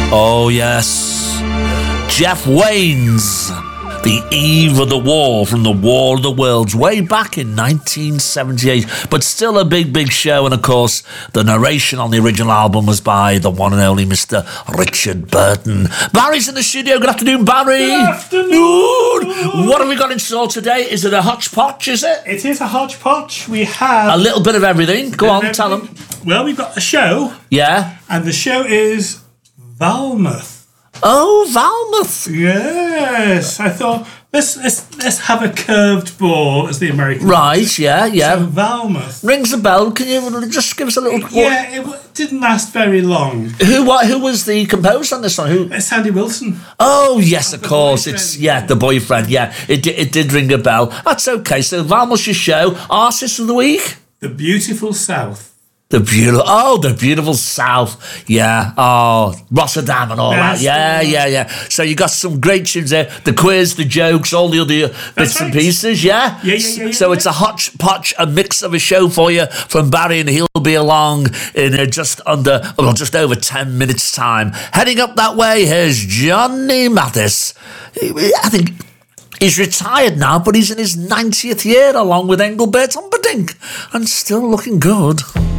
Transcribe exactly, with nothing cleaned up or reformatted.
Oh, yes. Jeff Wayne's The Eve of the War from the War of the Worlds, way back in nineteen seventy-eight. But still a big, big show. And, of course, the narration on the original album was by the one and only Mister Richard Burton. Barry's in the studio. Good afternoon, Barry. Good afternoon. What have we got in store today? Is it a hodgepodge, is it? It is a hodgepodge. We have... A little bit of everything. Go on, tell them. Well, we've got a show. Yeah. And the show is Valmouth. Oh, Valmouth. Yes. I thought, let's let's let's have a curved ball, as the Americans Right, say. yeah, yeah. So Valmouth. Rings a bell. Can you just give us a little... Yeah, it w- didn't last very long. Who what? Who was the composer on this one? Who? It's Sandy Wilson. Oh, yes, of The course. boyfriend. It's, yeah, the boyfriend. Yeah, it, di- it did ring a bell. That's okay. So, Valmouth's your show. Artist of the week? The Beautiful South. The beautiful, oh, the beautiful South. Yeah. Oh, Rotterdam and all That's that. Yeah, the one. yeah, yeah. So you got some great tunes there. The quiz, the jokes, all the other bits and right. pieces. Yeah? Yeah, yeah, yeah, yeah, So yeah. it's a hodgepodge, a mix of a show for you from Barry, and he'll be along in uh, just under, well, just over ten minutes' time. Heading up that way, here's Johnny Mathis. I think... He's retired now, but he's in his ninetieth year along with Engelbert Humperdinck and still looking good.